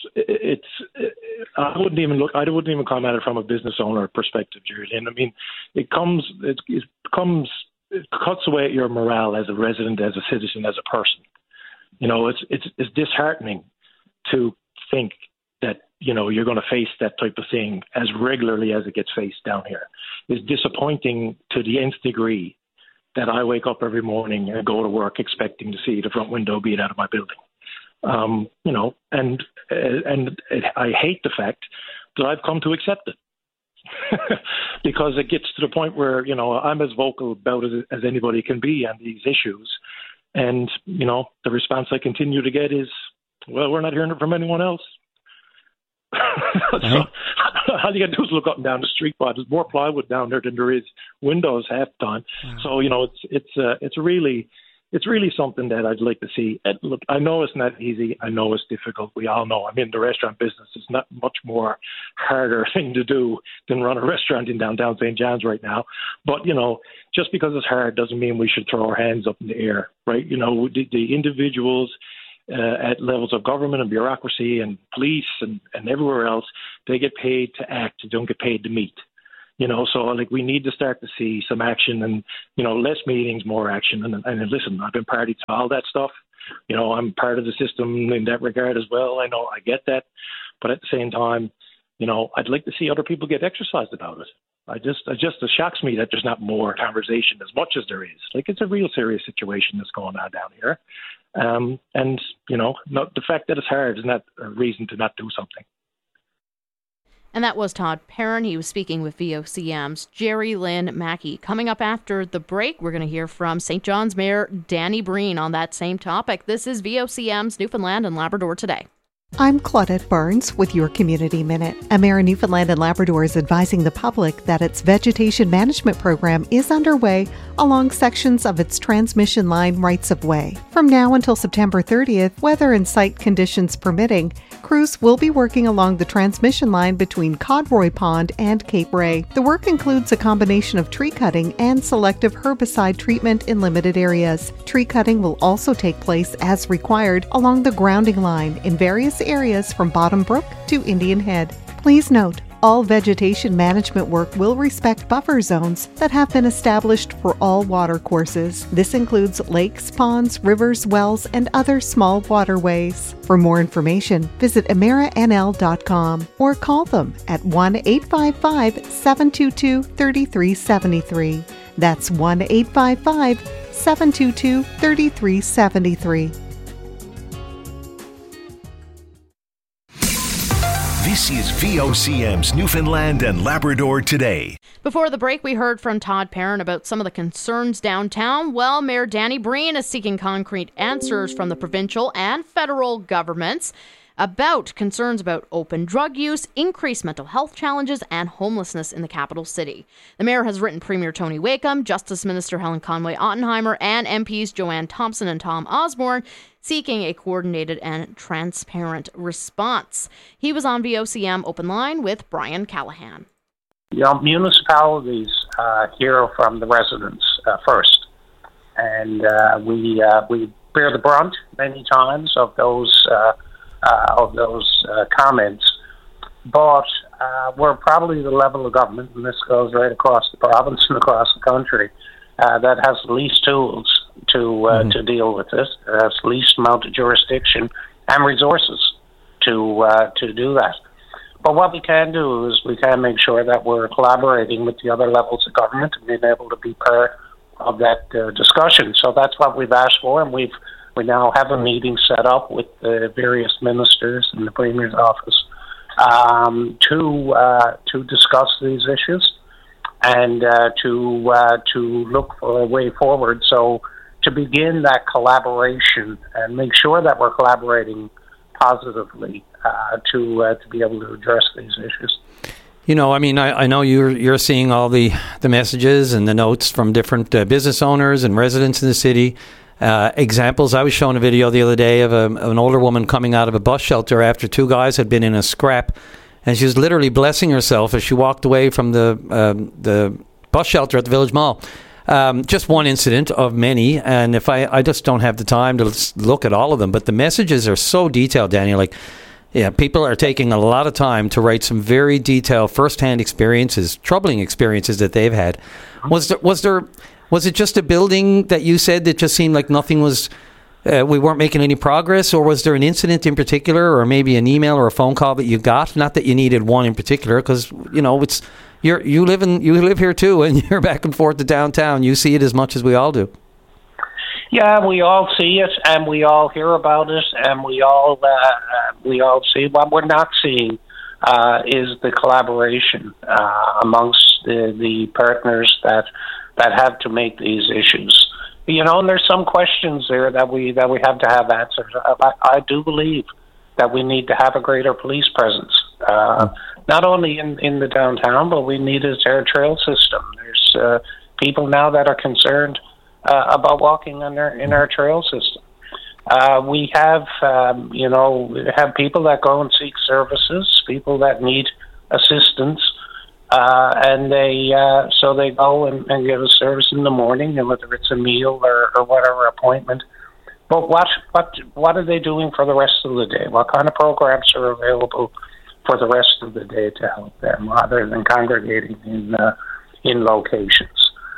I wouldn't even come at it from a business owner perspective, Julian. I mean, it cuts away at your morale as a resident, as a citizen, as a person. It's disheartening to think that, you're going to face that type of thing as regularly as it gets faced down here. It's disappointing to the nth degree that I wake up every morning and go to work expecting to see the front window beat out of my building. I hate the fact that I've come to accept it. Because it gets to the point where, I'm as vocal about it as anybody can be on these issues. And, the response I continue to get is, well, we're not hearing it from anyone else. So, all you got to do is look up and down the street, but there's more plywood down there than there is windows half the time. So, it's really something that I'd like to see. And look, I know it's not easy. I know it's difficult. We all know. I'm in the restaurant business. It's not much more harder thing to do than run a restaurant in downtown St. John's right now. But, just because it's hard doesn't mean we should throw our hands up in the air, right? The individuals at levels of government and bureaucracy and police and everywhere else, they get paid to act. They don't get paid to meet. So we need to start to see some action and, less meetings, more action. And listen, I've been party to all that stuff. I'm part of the system in that regard as well. I know I get that. But at the same time, I'd like to see other people get exercised about it. It shocks me that there's not more conversation as much as there is. It's a real serious situation that's going on down here. The fact that it's hard is not a reason to not do something. And that was Todd Perrin. He was speaking with VOCM's Jerry Lynn Mackey. Coming up after the break, we're going to hear from St. John's Mayor Danny Breen on that same topic. This is VOCM's Newfoundland and Labrador Today. I'm Claudette Barnes with your Community Minute. Emera Newfoundland and Labrador is advising the public that its vegetation management program is underway along sections of its transmission line rights-of-way. From now until September 30th, weather and site conditions permitting, crews will be working along the transmission line between Codroy Pond and Cape Ray. The work includes a combination of tree cutting and selective herbicide treatment in limited areas. Tree cutting will also take place as required along the grounding line in various areas from Bottom Brook to Indian Head. Please note, all vegetation management work will respect buffer zones that have been established for all water courses. This includes lakes, ponds, rivers, wells, and other small waterways. For more information, visit emeranl.com or call them at 1-855-722-3373. That's 1-855-722-3373. This is VOCM's Newfoundland and Labrador Today. Before the break, we heard from Todd Perrin about some of the concerns downtown. Well, Mayor Danny Breen is seeking concrete answers from the provincial and federal governments about concerns about open drug use, increased mental health challenges, and homelessness in the capital city. The mayor has written Premier Tony Wakeham, Justice Minister Helen Conway-Ottenheimer, and MPs Joanne Thompson and Tom Osborne, seeking a coordinated and transparent response. He was on VOCM Open Line with Brian Callahan. Municipalities hear from the residents first, and we bear the brunt many times of those comments. But we're probably the level of government, and this goes right across the province and across the country, that has the least tools to deal with this. It has the least amount of jurisdiction and resources to do that. But what we can do is we can make sure that we're collaborating with the other levels of government and being able to be part of that discussion. So that's what we've asked for, and we now have a meeting set up with the various ministers in the Premier's office to discuss these issues and to look for a way forward. So to begin that collaboration and make sure that we're collaborating positively to be able to address these issues. I know you're seeing all the messages and the notes from different business owners and residents in the city. Examples, I was shown a video the other day of an older woman coming out of a bus shelter after two guys had been in a scrap, and she was literally blessing herself as she walked away from the bus shelter at the Village Mall. Just one incident of many, and if I just don't have the time to look at all of them, but the messages are so detailed, Daniel. People are taking a lot of time to write some very detailed first-hand experiences, troubling experiences that they've had. Was it just a building that you said that just seemed like nothing was, we weren't making any progress, or was there an incident in particular, or maybe an email or a phone call that you got? Not that you needed one in particular, because it's you live here too, and you're back and forth to downtown. You see it as much as we all do. Yeah, we all see it, and we all hear about it, and we all see. What we're not seeing is the collaboration amongst the partners that have to make these issues. And there's some questions there that we have to have answers. I do believe that we need to have a greater police presence. not only in the downtown, but we need a trail system. There's people now that are concerned about walking in our trail system. We have, have people that go and seek services, people that need assistance, and they go and get a service in the morning, and whether it's a meal or whatever appointment. But what are they doing for the rest of the day? What kind of programs are available for the rest of the day to help them, other than congregating in locations?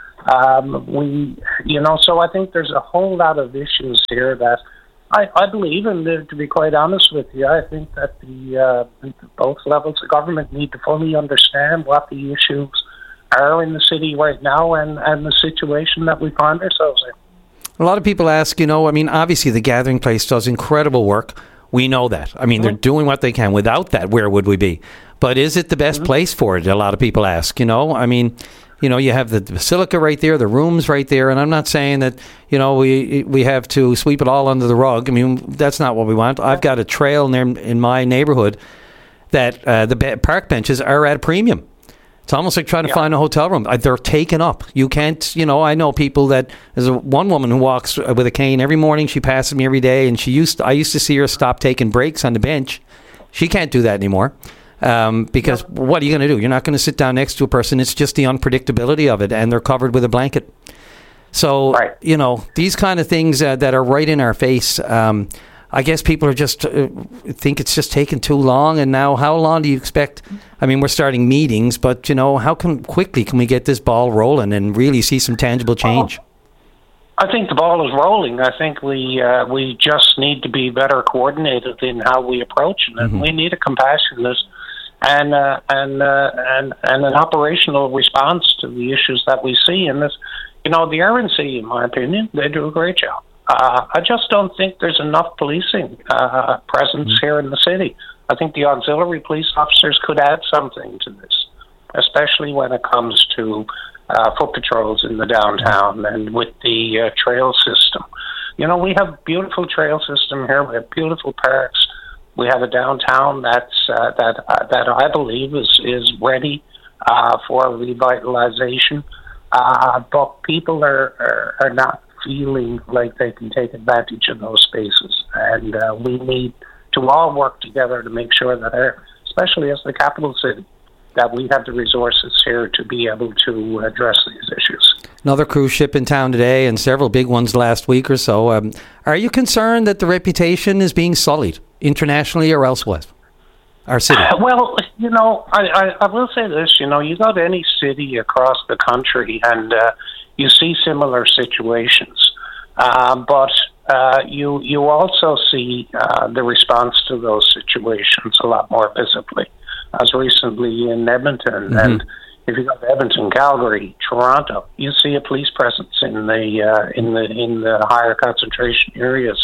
So I think there's a whole lot of issues here that I believe, and to be quite honest with you, I think that both levels of government need to fully understand what the issues are in the city right now and the situation that we find ourselves in. A lot of people ask, obviously the Gathering Place does incredible work. We know that. They're doing what they can. Without that, where would we be? But is it the best place for it? A lot of people ask, you have the Basilica right there, the rooms right there, and I'm not saying that, we have to sweep it all under the rug. That's not what we want. I've got a trail in my neighborhood that the park benches are at a premium. It's almost like trying to find a hotel room. They're taken up. You can't, I know people that, there's one woman who walks with a cane every morning. She passes me every day, and I used to see her stop taking breaks on the bench. She can't do that anymore. Because what are you going to do? You're not going to sit down next to a person. It's just the unpredictability of it, and they're covered with a blanket. So, these kind of things that are right in our face, I guess people are just think it's just taking too long. And now, how long do you expect? We're starting meetings, but, how quickly can we get this ball rolling and really see some tangible change? I think the ball is rolling. I think we just need to be better coordinated in how we approach it. And we need a compassionate and an operational response to the issues that we see. And this, the RNC, in my opinion, they do a great job. I just don't think there's enough policing presence here in the city. I think the auxiliary police officers could add something to this, especially when it comes to foot patrols in the downtown and with the trail system. We have a beautiful trail system here. We have beautiful parks. We have a downtown that I believe is ready for revitalization. But people are not feeling like they can take advantage of those spaces, and we need to all work together to make sure that, especially as the capital city, that we have the resources here to be able to address these issues. Another cruise ship in town today, and several big ones last week or so. Are you concerned that the reputation is being sullied internationally or elsewhere? Our city? Well, I will say this. You go to any city across the country and you see similar situations. But you also see the response to those situations a lot more visibly, as recently in Edmonton. And if you go to Edmonton, Calgary, Toronto, you see a police presence in the higher concentration areas.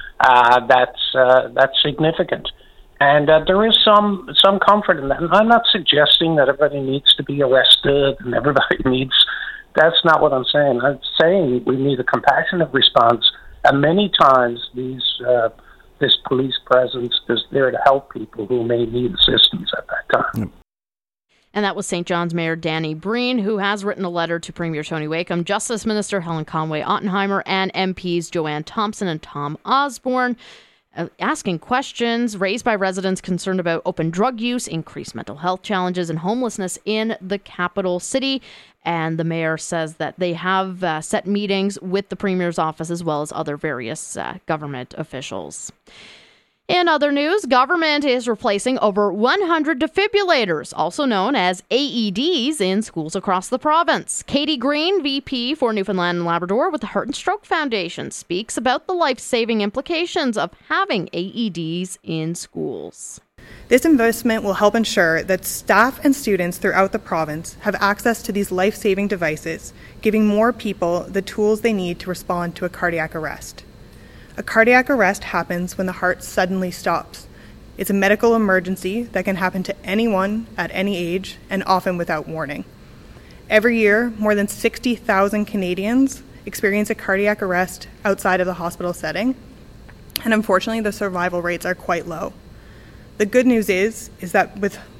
That's significant. And there is some comfort in that. And I'm not suggesting that everybody needs to be arrested and everybody needs... That's not what I'm saying. I'm saying we need a compassionate response. And many times this police presence is there to help people who may need assistance at that time. And that was St. John's Mayor Danny Breen, who has written a letter to Premier Tony Wakeham, Justice Minister Helen Conway-Ottenheimer, and MPs Joanne Thompson and Tom Osborne, asking questions raised by residents concerned about open drug use, increased mental health challenges, and homelessness in the capital city. And the mayor says that they have set meetings with the Premier's office as well as other various government officials. In other news, government is replacing over 100 defibrillators, also known as AEDs, in schools across the province. Katie Green, VP for Newfoundland and Labrador with the Heart and Stroke Foundation, speaks about the life-saving implications of having AEDs in schools. This investment will help ensure that staff and students throughout the province have access to these life-saving devices, giving more people the tools they need to respond to a cardiac arrest. A cardiac arrest happens when the heart suddenly stops. It's a medical emergency that can happen to anyone at any age and often without warning. Every year, more than 60,000 Canadians experience a cardiac arrest outside of the hospital setting, and unfortunately the survival rates are quite low. The good news is that with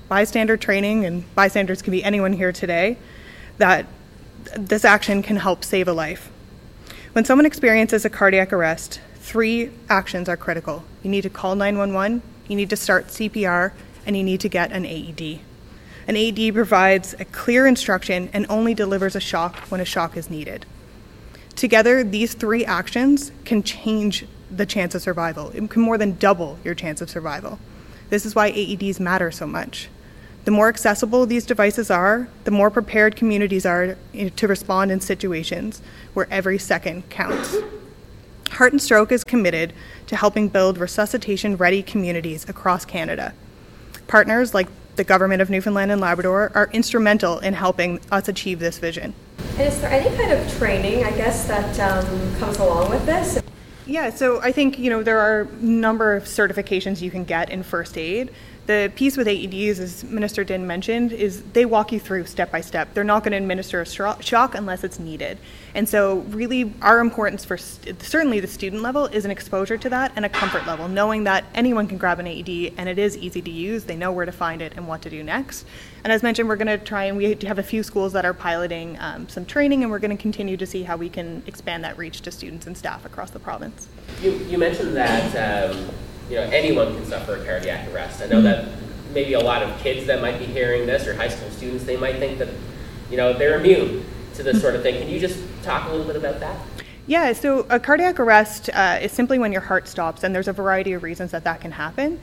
bystander training, and bystanders can be anyone here today, that this action can help save a life. When someone experiences a cardiac arrest, 3 actions are critical. You need to call 911, you need to start CPR, and you need to get an AED. An AED provides a clear instruction and only delivers a shock when a shock is needed. Together, these 3 actions can change the chance of survival. It can more than double your chance of survival. This is why AEDs matter so much. The more accessible these devices are, the more prepared communities are to respond in situations where every second counts. Heart and Stroke is committed to helping build resuscitation-ready communities across Canada. Partners like the Government of Newfoundland and Labrador are instrumental in helping us achieve this vision. And is there any kind of training, I guess, that comes along with this? Yeah, so I think, there are a number of certifications you can get in first aid. The piece with AEDs, as Minister Din mentioned, is they walk you through step by step. They're not going to administer a shock unless it's needed. And so really our importance for certainly the student level is an exposure to that and a comfort level, knowing that anyone can grab an AED and it is easy to use. They know where to find it and what to do next. And as mentioned, we're going to try, and we have a few schools that are piloting some training, and we're going to continue to see how we can expand that reach to students and staff across the province. You mentioned that anyone can suffer a cardiac arrest. I know that maybe a lot of kids that might be hearing this, or high school students, they might think that they're immune to this sort of thing. Can you just talk a little bit about that? Yeah, so a cardiac arrest is simply when your heart stops, and there's a variety of reasons that can happen.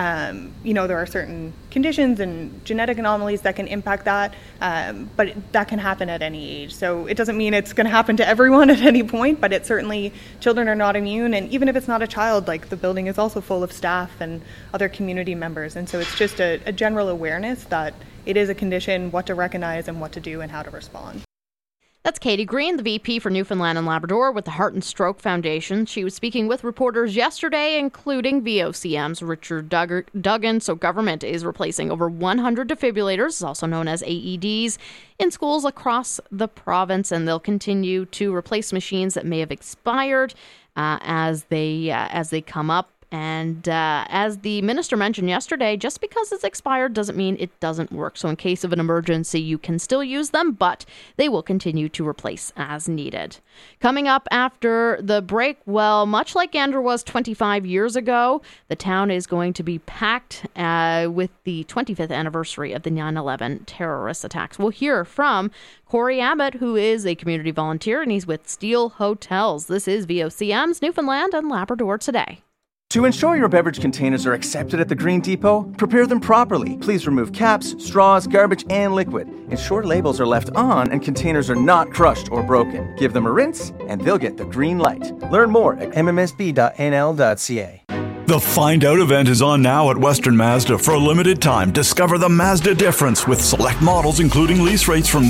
There are certain conditions and genetic anomalies that can impact that, but that can happen at any age. So it doesn't mean it's going to happen to everyone at any point, but it certainly, children are not immune, and even if it's not a child, like the building is also full of staff and other community members, and so it's just a general awareness that it is a condition, what to recognize and what to do and how to respond. That's Katie Green, the VP for Newfoundland and Labrador with the Heart and Stroke Foundation. She was speaking with reporters yesterday, including VOCM's Richard Duggan. So government is replacing over 100 defibrillators, also known as AEDs, in schools across the province, and they'll continue to replace machines that may have expired as they come up. And as the minister mentioned yesterday, just because it's expired doesn't mean it doesn't work. So in case of an emergency, you can still use them, but they will continue to replace as needed. Coming up after the break, well, much like Gander was 25 years ago, the town is going to be packed with the 25th anniversary of the 9/11 terrorist attacks. We'll hear from Corey Abbott, who is a community volunteer, and he's with Steel Hotels. This is VOCM's Newfoundland and Labrador Today. To ensure your beverage containers are accepted at the Green Depot, prepare them properly. Please remove caps, straws, garbage, and liquid. Ensure labels are left on and containers are not crushed or broken. Give them a rinse, and they'll get the green light. Learn more at mmsb.nl.ca. The Find Out event is on now at Western Mazda. For a limited time, discover the Mazda difference with select models including lease rates from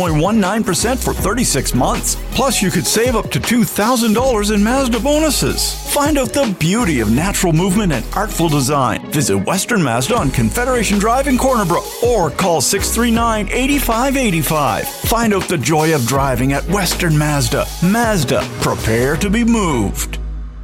0.19% for 36 months. Plus, you could save up to $2,000 in Mazda bonuses. Find out the beauty of natural movement and artful design. Visit Western Mazda on Confederation Drive in Corner Brook or call 639-8585. Find out the joy of driving at Western Mazda. Mazda, prepare to be moved.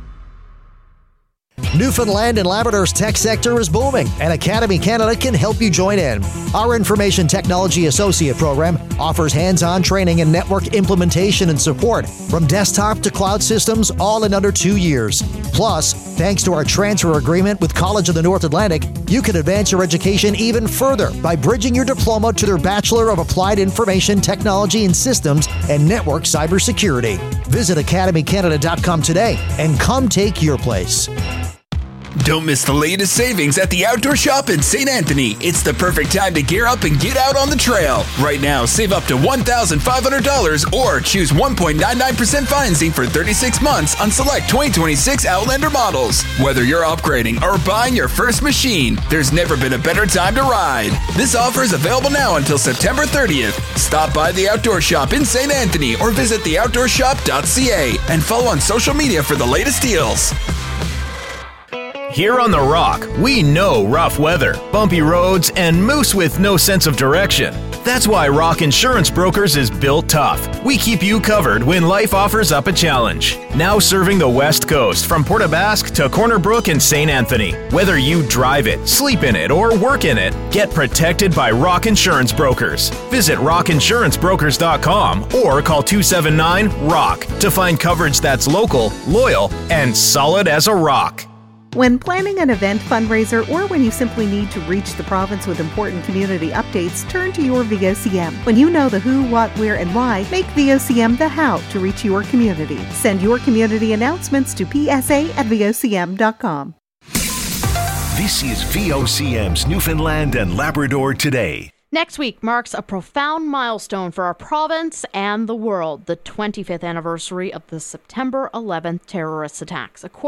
Newfoundland and Labrador's tech sector is booming, and Academy Canada can help you join in. Our Information Technology Associate program offers hands-on training in network implementation and support, from desktop to cloud systems, all in under 2 years. Plus, thanks to our transfer agreement with College of the North Atlantic, you can advance your education even further by bridging your diploma to their Bachelor of Applied Information Technology and Systems and Network Cybersecurity. Visit academycanada.com today and come take your place. Don't miss the latest savings at the Outdoor Shop in St. Anthony. It's the perfect time to gear up and get out on the trail. Right now, save up to $1,500 or choose 1.99% financing for 36 months on select 2026 Outlander models. Whether you're upgrading or buying your first machine, there's never been a better time to ride. This offer is available now until September 30th. Stop by the Outdoor Shop in St. Anthony or visit theoutdoorshop.ca and follow on social media for the latest deals. Here on The Rock, we know rough weather, bumpy roads, and moose with no sense of direction. That's why Rock Insurance Brokers is built tough. We keep you covered when life offers up a challenge. Now serving the West Coast from Port aux Basques to Corner Brook and St. Anthony. Whether you drive it, sleep in it, or work in it, get protected by Rock Insurance Brokers. Visit rockinsurancebrokers.com or call 279-ROCK to find coverage that's local, loyal, and solid as a rock. When planning an event, fundraiser, or when you simply need to reach the province with important community updates, turn to your VOCM. When you know the who, what, where, and why, make VOCM the how to reach your community. Send your community announcements to psa@vocm.com. This is VOCM's Newfoundland and Labrador Today. Next week marks a profound milestone for our province and the world, the 25th anniversary of the September 11th terrorist attacks.